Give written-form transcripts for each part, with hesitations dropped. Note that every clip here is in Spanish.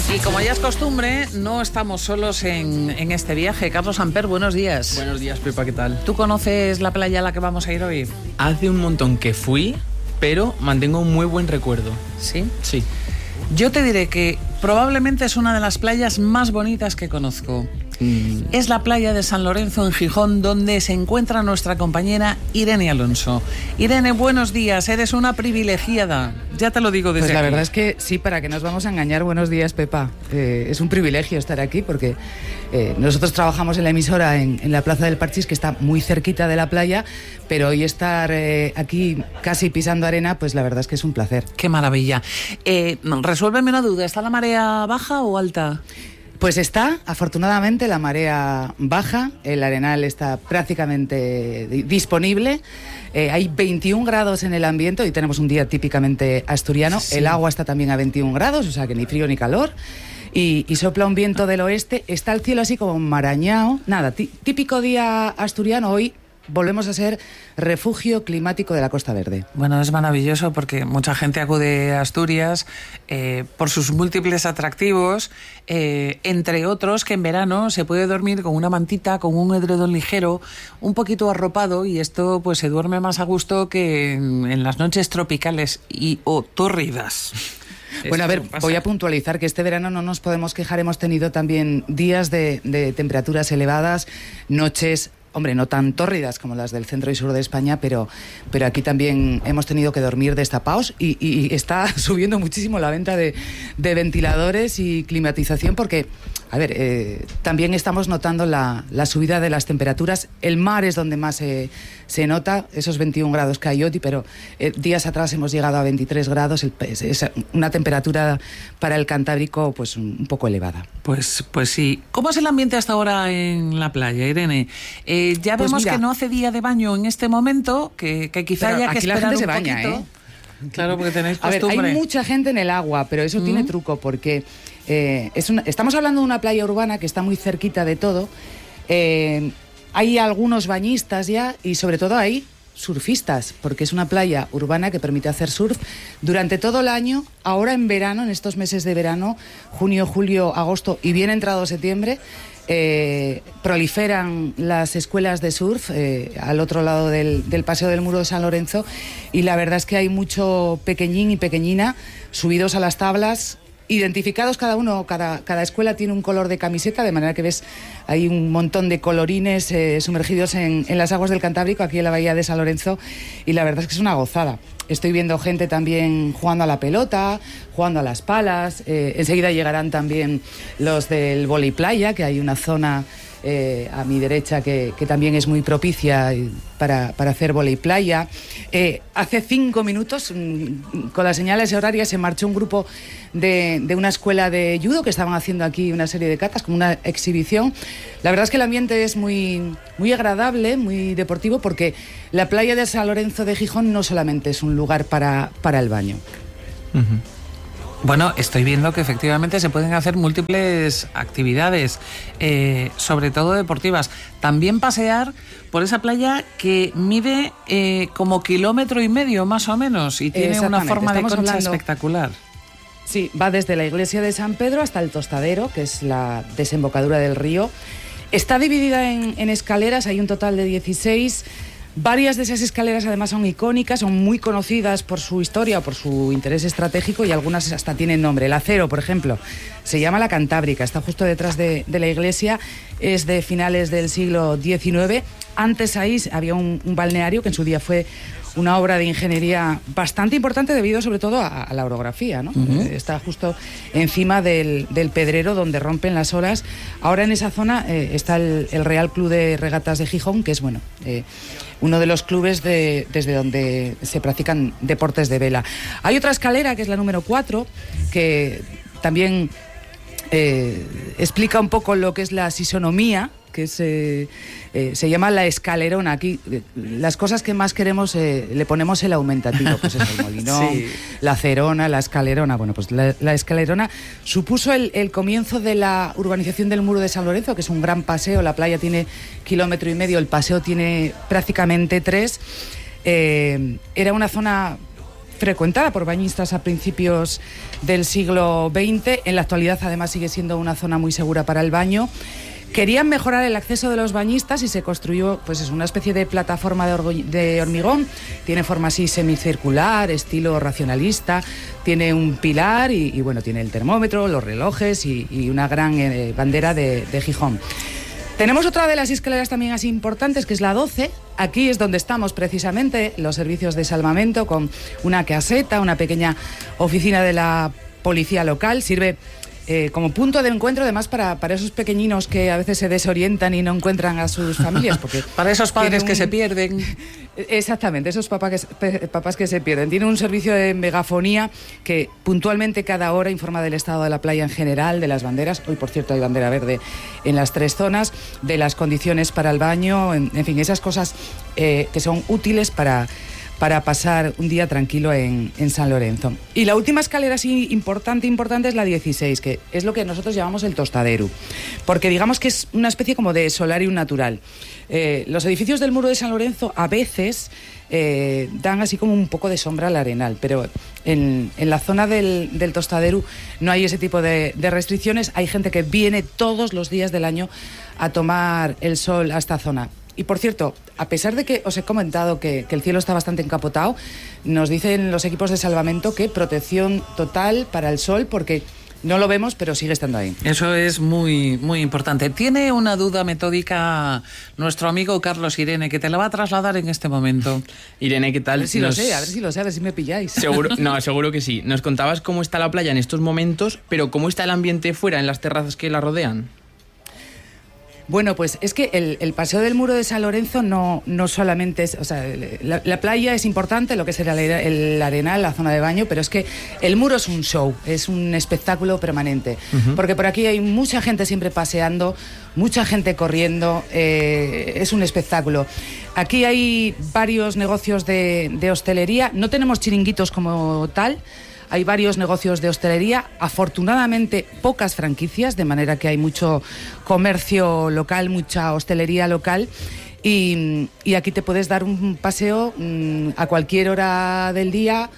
Y como ya es costumbre, no estamos solos en este viaje. Carlos Amper, buenos días. Buenos días, Pepa, ¿qué tal? ¿Tú conoces la playa a la que vamos a ir hoy? Hace un montón que fui, pero mantengo un muy buen recuerdo. ¿Sí? Sí. Yo te diré que probablemente es una de las playas más bonitas que conozco. Es la playa de San Lorenzo en Gijón, donde se encuentra nuestra compañera Irene Alonso. Irene, buenos días, eres una privilegiada. Ya te lo digo desde Pues la aquí. verdad es que sí, para que nos vamos a engañar. Buenos días, Pepa. Es un privilegio estar aquí porque nosotros trabajamos en la emisora en la Plaza del Parchís, que está muy cerquita de la playa, pero hoy estar aquí casi pisando arena, pues la verdad es que es un placer. Qué maravilla. Resuélveme una duda, ¿está la marea baja o alta? Pues está, afortunadamente, la marea baja, el arenal está prácticamente disponible, hay 21 grados en el ambiente, hoy tenemos un día típicamente asturiano, sí. El agua está también a 21 grados, o sea que ni frío ni calor, y sopla un viento del oeste, está el cielo así como marañao, nada, típico día asturiano. Hoy volvemos a ser refugio climático de la Costa Verde. Bueno, es maravilloso porque mucha gente acude a Asturias por sus múltiples atractivos, entre otros que en verano se puede dormir con una mantita, con un edredón ligero, un poquito arropado, y esto pues se duerme más a gusto que en las noches tropicales o tórridas. Bueno, a ver, voy a puntualizar que este verano no nos podemos quejar, hemos tenido también días de temperaturas elevadas, noches, hombre, no tan tórridas como las del centro y sur de España, pero aquí también hemos tenido que dormir destapados y está subiendo muchísimo la venta de ventiladores y climatización porque, a ver, también estamos notando la subida de las temperaturas. El mar es donde más se nota, esos 21 grados que hay hoy, pero días atrás hemos llegado a 23 grados, es una temperatura para el Cantábrico pues un poco elevada. Pues sí. ¿Cómo es el ambiente hasta ahora en la playa, Irene? Ya pues vemos mira, que no hace día de baño en este momento, que quizá haya que esperar la gente un se baña, poquito. Claro, porque tenéis A ver, costumbre. hay mucha gente en el agua, pero eso tiene truco porque estamos hablando de una playa urbana que está muy cerquita de todo. Hay algunos bañistas ya y sobre todo hay surfistas, porque es una playa urbana que permite hacer surf durante todo el año. Ahora en verano, en estos meses de verano, junio, julio, agosto y bien entrado septiembre, proliferan las escuelas de surf al otro lado del Paseo del Muro de San Lorenzo, y la verdad es que hay mucho pequeñín y pequeñina subidos a las tablas, identificados cada uno, cada escuela tiene un color de camiseta, de manera que ves hay un montón de colorines sumergidos en las aguas del Cantábrico, aquí en la bahía de San Lorenzo, y la verdad es que es una gozada. Estoy viendo gente también jugando a la pelota, jugando a las palas, enseguida llegarán también los del vóley playa, que hay una zona a mi derecha que también es muy propicia para hacer vóley playa. Hace 5 minutos, con las señales horarias, se marchó un grupo de una escuela de judo que estaban haciendo aquí una serie de catas, como una exhibición. La verdad es que el ambiente es muy, muy agradable, muy deportivo, porque la playa de San Lorenzo de Gijón no solamente es un lugar para el baño. Uh-huh. Bueno, estoy viendo que efectivamente se pueden hacer múltiples actividades, sobre todo deportivas. También pasear por esa playa que mide como 1,5 kilómetros más o menos y tiene una forma de concha espectacular. Sí, va desde la iglesia de San Pedro hasta el Tostadero, que es la desembocadura del río. Está dividida en escaleras, hay un total de 16. Varias de esas escaleras además son icónicas, son muy conocidas por su historia o por su interés estratégico, y algunas hasta tienen nombre. El Acero, por ejemplo, se llama la Cantábrica, está justo detrás de la iglesia, es de finales del siglo XIX. Antes ahí había un balneario que en su día fue una obra de ingeniería bastante importante debido sobre todo a la orografía, ¿no? Uh-huh. Está justo encima del pedrero donde rompen las olas. Ahora en esa zona está el Real Club de Regatas de Gijón, que es uno de los clubes desde donde se practican deportes de vela. Hay otra escalera, que es la número 4, que también explica un poco lo que es la sisonomía, que se llama la escalerona. Aquí las cosas que más queremos le ponemos el aumentativo, pues es el molinón, sí, la cerona, la escalerona. Bueno, pues la escalerona supuso el comienzo de la urbanización del Muro de San Lorenzo, que es un gran paseo. La playa tiene 1,5 kilómetros, el paseo tiene prácticamente 3. Era una zona frecuentada por bañistas a principios del siglo XX. En la actualidad, además, sigue siendo una zona muy segura para el baño. Querían mejorar el acceso de los bañistas y se construyó pues, es una especie de plataforma de hormigón. Tiene forma así semicircular, estilo racionalista. Tiene un pilar y bueno, tiene el termómetro, los relojes y una gran bandera de Gijón. Tenemos otra de las escaleras también así importantes, que es la 12. Aquí es donde estamos precisamente, los servicios de salvamento, con una caseta, una pequeña oficina de la policía local. Sirve como punto de encuentro, además, para esos pequeñinos que a veces se desorientan y no encuentran a sus familias. Porque para esos padres que se pierden. Exactamente, esos papás que se pierden. Tiene un servicio de megafonía que puntualmente cada hora informa del estado de la playa en general, de las banderas. Hoy, por cierto, hay bandera verde en las 3 zonas, de las condiciones para el baño, en fin, esas cosas que son útiles para pasar un día tranquilo en San Lorenzo. Y la última escalera así importante es la 16, que es lo que nosotros llamamos el tostadero, porque digamos que es una especie como de solarium natural. Los edificios del Muro de San Lorenzo a veces dan así como un poco de sombra al Arenal, pero en la zona del tostadero no hay ese tipo de restricciones. Hay gente que viene todos los días del año a tomar el sol a esta zona. Y por cierto, a pesar de que os he comentado que el cielo está bastante encapotado, nos dicen los equipos de salvamento que protección total para el sol, porque no lo vemos, pero sigue estando ahí. Eso es muy, muy importante. Tiene una duda metódica nuestro amigo Carlos Irene, que te la va a trasladar en este momento. Irene, ¿qué tal? A ver si lo sé, a ver si me pilláis. Seguro que sí. Nos contabas cómo está la playa en estos momentos, pero ¿cómo está el ambiente fuera, en las terrazas que la rodean? Bueno, pues es que el paseo del Muro de San Lorenzo no solamente es... O sea, la playa es importante, lo que es el Arenal, la zona de baño, pero es que el muro es un show, es un espectáculo permanente. Uh-huh. Porque por aquí hay mucha gente siempre paseando, mucha gente corriendo, es un espectáculo. Aquí hay varios negocios de hostelería, no tenemos chiringuitos como tal. Hay varios negocios de hostelería, afortunadamente pocas franquicias, de manera que hay mucho comercio local, mucha hostelería local. Y aquí te puedes dar un paseo a cualquier hora del día,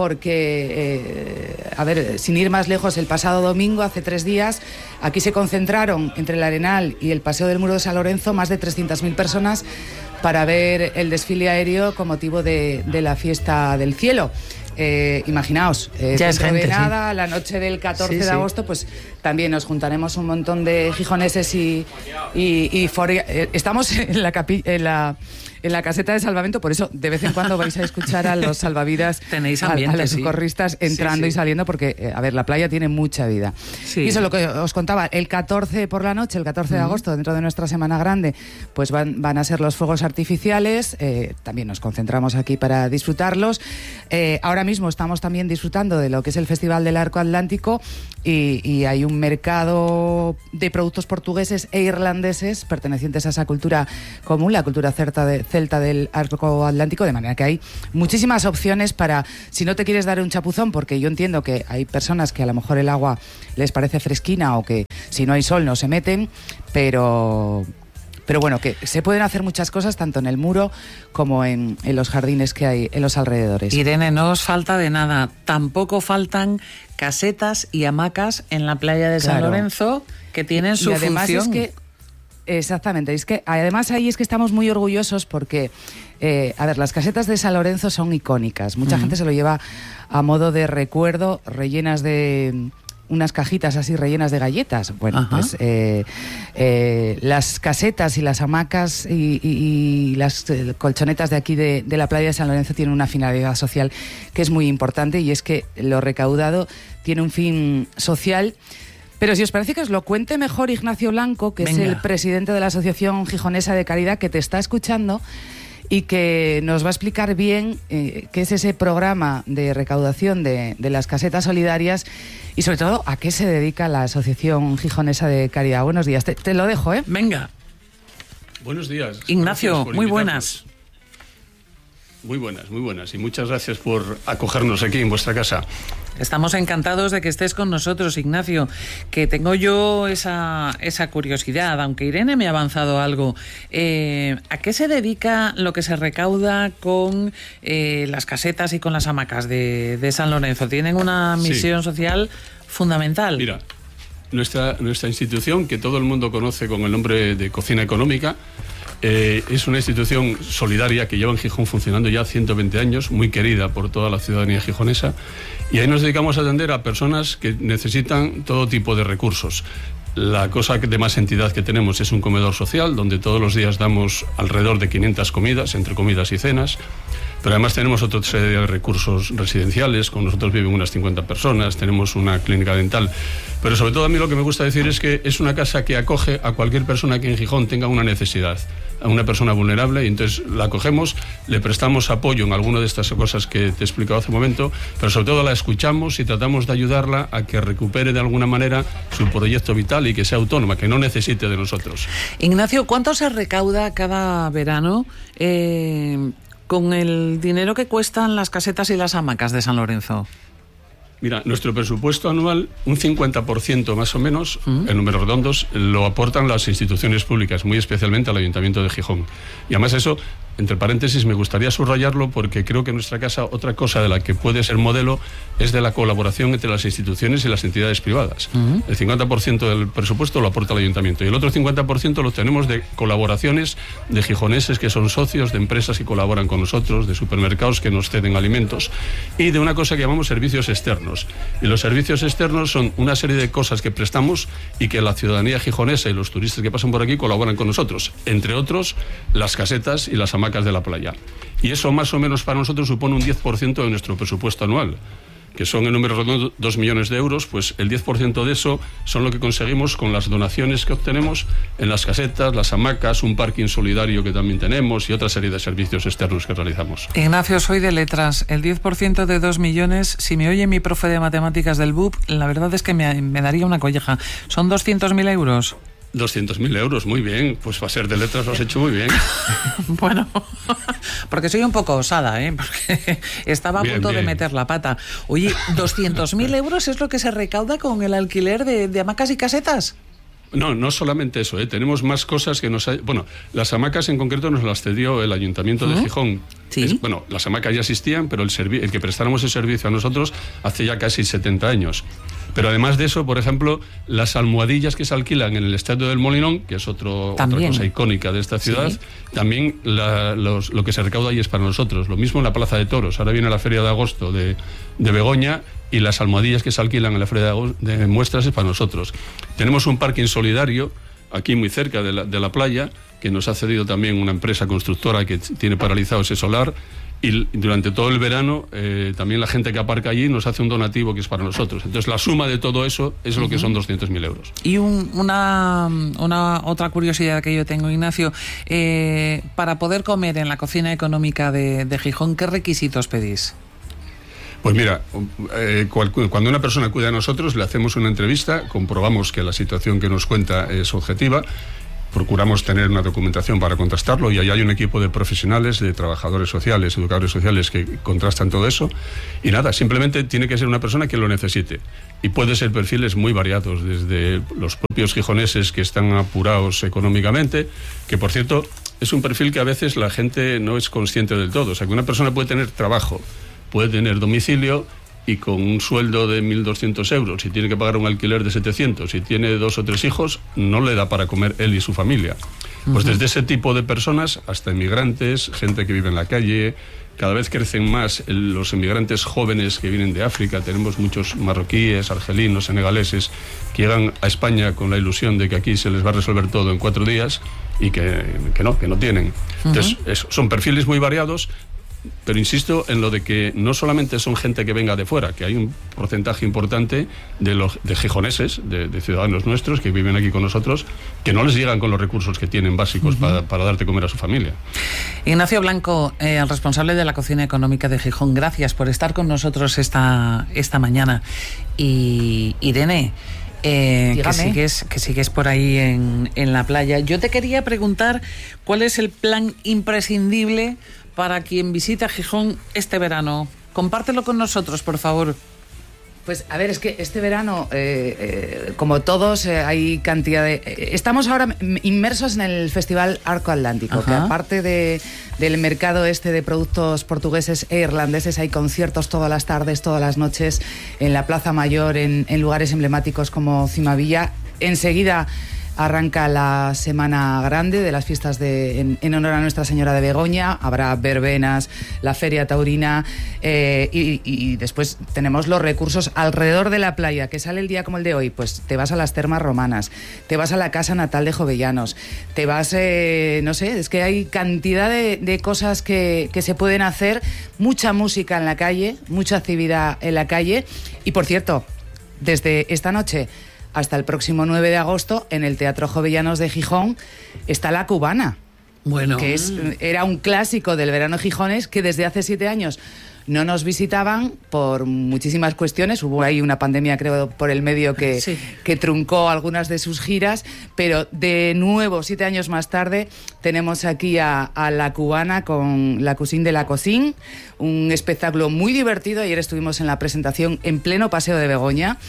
porque, sin ir más lejos, el pasado domingo, hace 3 días, aquí se concentraron entre el Arenal y el Paseo del Muro de San Lorenzo más de 300.000 personas para ver el desfile aéreo con motivo de la fiesta del cielo. Imaginaos, ya es gente, de nada, la noche del 14 de agosto, pues también nos juntaremos un montón de gijoneses y estamos en la caseta de salvamento, por eso de vez en cuando vais a escuchar a los salvavidas, tenéis ambiente, a los socorristas entrando y saliendo, porque, la playa tiene mucha vida. Sí. Y eso es lo que os contaba, el 14 por la noche, el 14 de agosto, dentro de nuestra Semana Grande, pues van a ser los fuegos artificiales, también nos concentramos aquí para disfrutarlos. Ahora mismo estamos también disfrutando de lo que es el Festival del Arco Atlántico y hay un mercado de productos portugueses e irlandeses pertenecientes a esa cultura común, la cultura celta del Arco Atlántico, de manera que hay muchísimas opciones para, si no te quieres dar un chapuzón, porque yo entiendo que hay personas que a lo mejor el agua les parece fresquina o que si no hay sol no se meten, pero bueno, que se pueden hacer muchas cosas tanto en el muro como en los jardines que hay en los alrededores. Irene, no os falta de nada. Tampoco faltan casetas y hamacas en la playa de San Lorenzo, que tienen su función. Es que, exactamente, es que además ahí es que estamos muy orgullosos porque, las casetas de San Lorenzo son icónicas. Mucha gente se lo lleva a modo de recuerdo, rellenas de... unas cajitas así rellenas de galletas. Bueno, pues las casetas y las hamacas y las colchonetas de aquí de la playa de San Lorenzo tienen una finalidad social que es muy importante, y es que lo recaudado tiene un fin social. Pero si os parece que os lo cuente mejor Ignacio Blanco, que es el presidente de la Asociación Gijonesa de Caridad, que te está escuchando y que nos va a explicar bien qué es ese programa de recaudación de las casetas solidarias y sobre todo a qué se dedica la Asociación Gijonesa de Caridad. Buenos días, te lo dejo, ¿eh? Venga. Buenos días. Ignacio, muy buenas. Muy buenas. Y muchas gracias por acogernos aquí en vuestra casa. Estamos encantados de que estés con nosotros, Ignacio, que tengo yo esa curiosidad, aunque Irene me ha avanzado algo. ¿A qué se dedica lo que se recauda con las casetas y con las hamacas de San Lorenzo? Tienen una misión social fundamental. Mira, nuestra institución, que todo el mundo conoce con el nombre de Cocina Económica, es una institución solidaria que lleva en Gijón funcionando ya 120 años, muy querida por toda la ciudadanía gijonesa, y ahí nos dedicamos a atender a personas que necesitan todo tipo de recursos. La cosa de más entidad que tenemos es un comedor social, donde todos los días damos alrededor de 500 comidas, entre comidas y cenas, pero además tenemos otra serie de recursos residenciales, con nosotros viven unas 50 personas, tenemos una clínica dental, pero sobre todo a mí lo que me gusta decir es que es una casa que acoge a cualquier persona que en Gijón tenga una necesidad, a una persona vulnerable, y entonces la acogemos, le prestamos apoyo en alguna de estas cosas que te he explicado hace un momento, pero sobre todo la escuchamos y tratamos de ayudarla a que recupere de alguna manera su proyecto vital y que sea autónoma, que no necesite de nosotros. Ignacio, ¿cuánto se recauda cada verano con el dinero que cuestan las casetas y las hamacas de San Lorenzo? Mira, nuestro presupuesto anual, un 50% más o menos, en números redondos, lo aportan las instituciones públicas, muy especialmente al Ayuntamiento de Gijón. Y además eso, entre paréntesis, me gustaría subrayarlo porque creo que en nuestra casa otra cosa de la que puede ser modelo es de la colaboración entre las instituciones y las entidades privadas. El 50% del presupuesto lo aporta el Ayuntamiento y el otro 50% lo tenemos de colaboraciones de gijoneses que son socios, de empresas que colaboran con nosotros, de supermercados que nos ceden alimentos y de una cosa que llamamos servicios externos. Y los servicios externos son una serie de cosas que prestamos y que la ciudadanía gijonesa y los turistas que pasan por aquí colaboran con nosotros, entre otros las casetas y las hamacas de la playa. Y eso más o menos para nosotros supone un 10% de nuestro presupuesto anual, que son en números redondos 2 millones de euros, pues el 10% de eso son lo que conseguimos con las donaciones que obtenemos en las casetas, las hamacas, un parking solidario que también tenemos y otra serie de servicios externos que realizamos. Ignacio, soy de letras. El 10% de 2 millones, si me oye mi profe de matemáticas del BUP, la verdad es que me daría una colleja. ¿Son 200.000 euros? 200.000 euros, muy bien. Pues para ser de letras lo has hecho muy bien. Bueno, porque soy un poco osada, porque estaba a punto de meter la pata. Oye, ¿200.000 euros es lo que se recauda con el alquiler de hamacas y casetas? No solamente eso, tenemos más cosas que nos... Bueno, las hamacas en concreto nos las cedió el Ayuntamiento de Gijón. ¿Sí? Las hamacas ya existían, pero el que prestáramos el servicio a nosotros hace ya casi 70 años. Pero además de eso, por ejemplo, las almohadillas que se alquilan en el Estadio del Molinón, que es otra cosa icónica de esta ciudad, también lo que se recauda ahí es para nosotros. Lo mismo en la Plaza de Toros. Ahora viene la Feria de Agosto de Begoña y las almohadillas que se alquilan en la Feria de Muestras es para nosotros. Tenemos un parking solidario aquí muy cerca de la playa, que nos ha cedido también una empresa constructora que tiene paralizado ese solar. Y durante todo el verano también la gente que aparca allí nos hace un donativo que es para nosotros. Entonces la suma de todo eso es lo que son 200.000 euros. Y una otra curiosidad que yo tengo, Ignacio, para poder comer en la Cocina Económica de Gijón, ¿qué requisitos pedís? Pues mira, cuando una persona acude a nosotros le hacemos una entrevista, comprobamos que la situación que nos cuenta es objetiva. Procuramos tener una documentación para contrastarlo y ahí hay un equipo de profesionales, de trabajadores sociales, educadores sociales que contrastan todo eso. Y nada, simplemente tiene que ser una persona que lo necesite. Y puede ser perfiles muy variados, desde los propios gijoneses que están apurados económicamente, que por cierto es un perfil que a veces la gente no es consciente del todo. O sea, que una persona puede tener trabajo, puede tener domicilio y con un sueldo de 1.200 euros, si tiene que pagar un alquiler de 700, si tiene 2 o 3 hijos, no le da para comer él y su familia. Pues desde ese tipo de personas hasta inmigrantes, gente que vive en la calle, cada vez crecen más los inmigrantes jóvenes que vienen de África. Tenemos muchos marroquíes, argelinos, senegaleses que llegan a España con la ilusión de que aquí se les va a resolver todo en 4 días y que no tienen. Entonces, son perfiles muy variados. Pero insisto en lo de que no solamente son gente que venga de fuera, que hay un porcentaje importante de gijoneses, de ciudadanos nuestros que viven aquí con nosotros, que no les llegan con los recursos que tienen básicos para darte comer a su familia. Ignacio Blanco, el responsable de la Cocina Económica de Gijón, gracias por estar con nosotros esta mañana. Y Irene, que sigues por ahí en la playa, yo te quería preguntar cuál es el plan imprescindible para quien visita Gijón este verano? Compártelo con nosotros, por favor. Pues a ver, es que este verano, como todos, hay cantidad de... estamos ahora inmersos en el Festival Arco Atlántico, que aparte del mercado de productos portugueses e irlandeses, hay conciertos todas las tardes, todas las noches, en la Plaza Mayor, en lugares emblemáticos como Cimavilla. Enseguida arranca la Semana Grande de las fiestas en honor a Nuestra Señora de Begoña. Habrá verbenas, la Feria Taurina y después tenemos los recursos alrededor de la playa. Que sale el día como el de hoy, pues te vas a las Termas Romanas, te vas a la Casa Natal de Jovellanos, te vas, no sé, es que hay cantidad de cosas que se pueden hacer. Mucha música en la calle, mucha actividad en la calle. Y por cierto, desde esta noche hasta el próximo 9 de agosto, en el Teatro Jovellanos de Gijón, está La Cubana. Bueno. Que era un clásico del verano gijonés que desde hace 7 años no nos visitaban por muchísimas cuestiones. Hubo ahí una pandemia, creo, por el medio que truncó algunas de sus giras, pero de nuevo, 7 años más tarde, tenemos aquí a La Cubana con La Cocine de la Cocine, un espectáculo muy divertido. Ayer estuvimos en la presentación en pleno Paseo de Begoña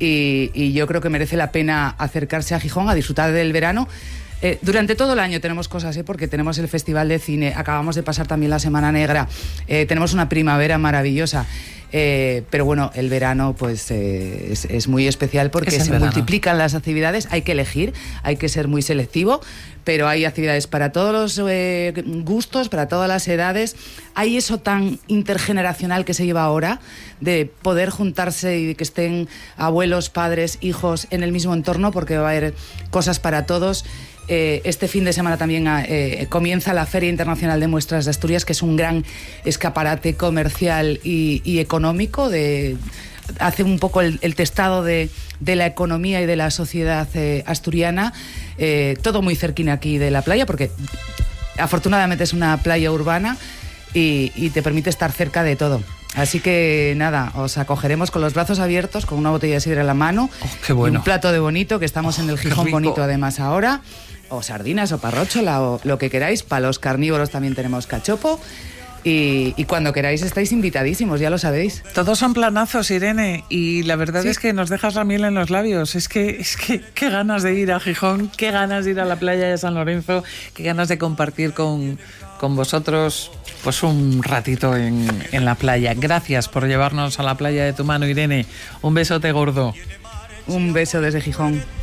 y yo creo que merece la pena acercarse a Gijón a disfrutar del verano. Durante todo el año tenemos cosas, porque tenemos el Festival de Cine, acabamos de pasar también la Semana Negra, tenemos una primavera maravillosa, pero bueno, el verano pues es muy especial porque se multiplican las actividades, hay que elegir, hay que ser muy selectivo, pero hay actividades para todos los gustos, para todas las edades. Hay eso tan intergeneracional que se lleva ahora, de poder juntarse y que estén abuelos, padres, hijos en el mismo entorno, porque va a haber cosas para todos. Este fin de semana también comienza la Feria Internacional de Muestras de Asturias, que es un gran escaparate comercial y económico. Hace un poco el testado de la economía y de la sociedad asturiana. Todo muy cerquina aquí de la playa, porque afortunadamente es una playa urbana y te permite estar cerca de todo. Así que nada, os acogeremos con los brazos abiertos, con una botella de sidra en la mano. Qué bueno. Y un plato de bonito, que estamos en el Gijón bonito además ahora. O sardinas o parróchola o lo que queráis. Para los carnívoros también tenemos cachopo. Y cuando queráis estáis invitadísimos, ya lo sabéis. Todos son planazos, Irene, y la verdad es que nos dejas la miel en los labios. Es que qué ganas de ir a Gijón, qué ganas de ir a la playa de San Lorenzo, qué ganas de compartir con vosotros pues un ratito en la playa. Gracias por llevarnos a la playa de tu mano, Irene. Un besote gordo. Un beso desde Gijón.